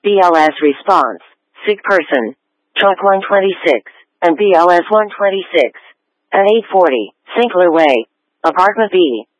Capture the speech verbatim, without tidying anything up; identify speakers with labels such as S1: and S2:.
S1: B L S response, sick person. Truck one twenty-six, and B L S one twenty-six. At eight forty, Sinclair Way. Apartment B.